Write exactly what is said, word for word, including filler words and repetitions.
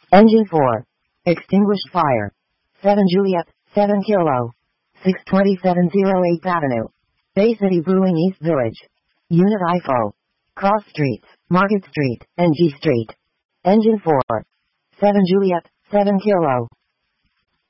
Engine four. Extinguished fire. seven Juliet, seven Kilo. six twenty-seven oh eighth Avenue. Bay City Brewing East Village. Unit I F O. Cross Streets, Market Street, and G Street. Engine four. seven Juliet, seven Kilo.